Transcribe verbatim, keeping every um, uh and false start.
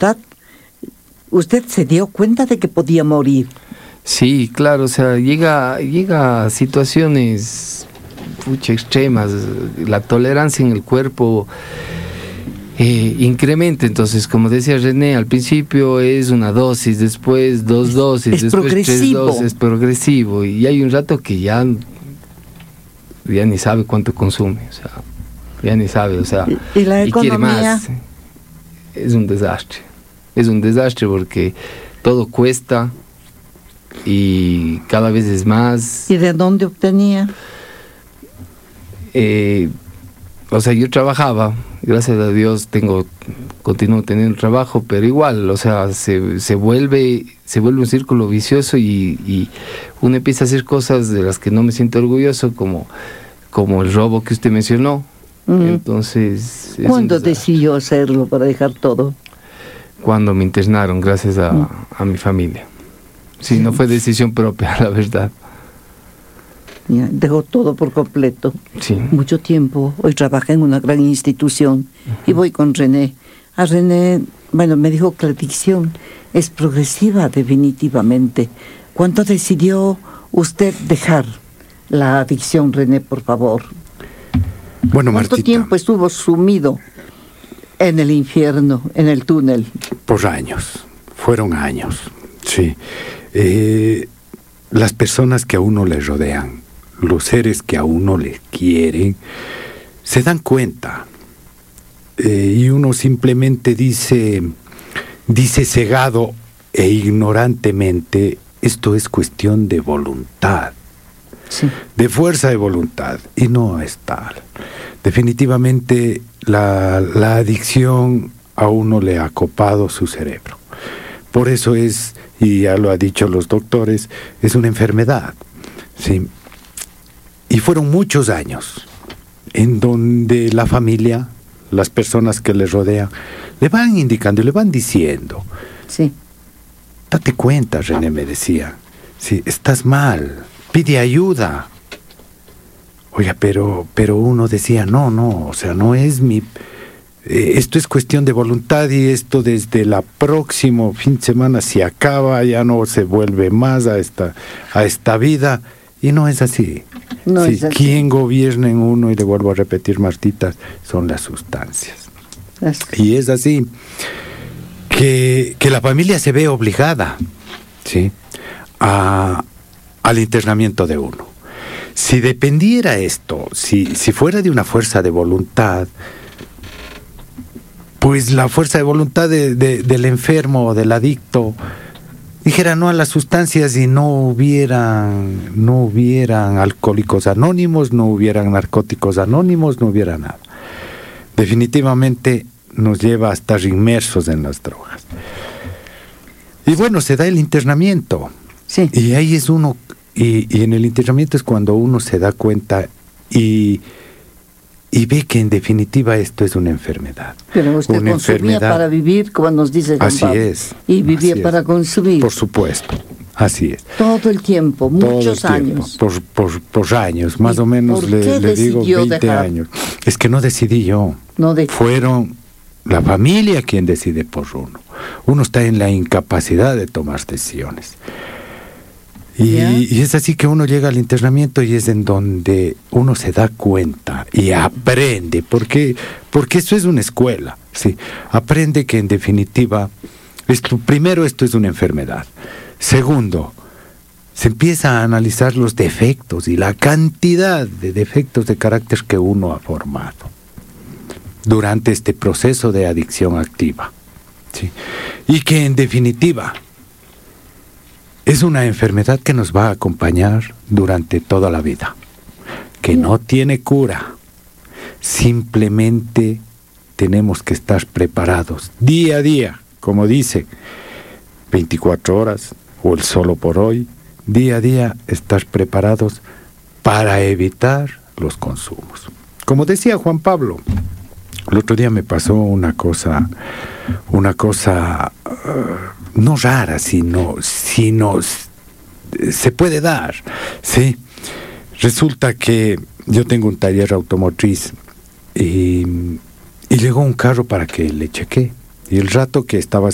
voluntad, usted se dio cuenta de que podía morir. Sí, claro, o sea, llega, llega a situaciones pucha, extremas, la tolerancia en el cuerpo eh, incrementa, entonces, como decía René, al principio es una dosis, después dos Es- dosis, es después tres progresivo. dosis, es progresivo, y hay un rato que ya, ya ni sabe cuánto consume, o sea, ya ni sabe, o sea, Y- y la y quiere economía. más. Es un desastre, es un desastre porque todo cuesta y cada vez es más. ¿Y de dónde obtenía? Eh, o sea, yo trabajaba, gracias a Dios tengo, continúo teniendo trabajo, pero igual, o sea, se, se vuelve, se vuelve un círculo vicioso y, y uno empieza a hacer cosas de las que no me siento orgulloso, como, como el robo que usted mencionó. Mm. Entonces, es ¿Cuándo un desastre. decidió hacerlo para dejar todo? Cuando me internaron, gracias a, Mm. a mi familia. Sí, no fue decisión propia, la verdad. Ya, dejó todo por completo. Sí. Mucho tiempo. Hoy trabaja en una gran institución y voy con René. A René, bueno, me dijo que la adicción es progresiva definitivamente. ¿Cuándo decidió usted dejar la adicción, René, por favor? Bueno, ¿Cuánto Martita, tiempo estuvo sumido en el infierno, en el túnel? por años, fueron años, sí. Eh, las personas que a uno le rodean, los seres que a uno le quieren, se dan cuenta. Eh, y uno simplemente dice, dice cegado e ignorantemente, esto es cuestión de voluntad, Sí. de fuerza de voluntad, y no es tal. Definitivamente la, la adicción a uno le ha copado su cerebro. Por eso es, y ya lo han dicho los doctores, es una enfermedad, ¿sí? Y fueron muchos años en donde la familia, las personas que le rodean, le van indicando y le van diciendo, Sí. date cuenta, René me decía, sí, estás mal, pide ayuda. Oiga, pero, pero uno decía, no, no, o sea, no es mi... eh, esto es cuestión de voluntad y esto desde el próximo fin de semana se acaba, ya no se vuelve más a esta, a esta vida. Y no es así. No Sí, es así. quien gobierna en uno, y le vuelvo a repetir, Martita, son las sustancias. Es- Y es así que, que la familia se ve obligada, ¿sí?, a, al internamiento de uno. Si dependiera esto, si, si fuera de una fuerza de voluntad, pues la fuerza de voluntad de, de, del enfermo o del adicto dijera no a las sustancias y no hubieran, no hubieran alcohólicos anónimos, no hubieran narcóticos anónimos, no hubiera nada. Definitivamente nos lleva a estar inmersos en las drogas. Y bueno, se da el internamiento. Sí. Y ahí es uno, y, y en el internamiento es cuando uno se da cuenta y, y ve que en definitiva esto es una enfermedad. Pero usted Una consumía enfermedad. para vivir, como nos dice Juan Así Pablo. es. Y vivía así para es. consumir. Por supuesto, así es. Todo el tiempo, Todo el muchos tiempo, años. Por, por, por años, más ¿Y o menos por le, qué le digo decidió veinte dejar? años. Es que no decidí yo. No de... Fueron la familia quien decide por uno. Uno está en la incapacidad de tomar decisiones. Y, ¿Ya? y es así que uno llega al internamiento y es en donde uno se da cuenta y aprende, porque, porque esto es una escuela, ¿sí? Aprende que en definitiva, esto, primero esto es una enfermedad. Segundo, se empieza a analizar los defectos y la cantidad de defectos de carácter que uno ha formado durante este proceso de adicción activa, ¿sí? Y que en definitiva es una enfermedad que nos va a acompañar durante toda la vida, que no tiene cura. Simplemente tenemos que estar preparados día a día, como dice, veinticuatro horas o el solo por hoy, día a día estar preparados para evitar los consumos. Como decía Juan Pablo, el otro día me pasó una cosa, una cosa uh, no rara, sino, sino se puede dar, ¿sí? Resulta que yo tengo un taller automotriz y, y llegó un carro para que le chequee. Y el rato que estaba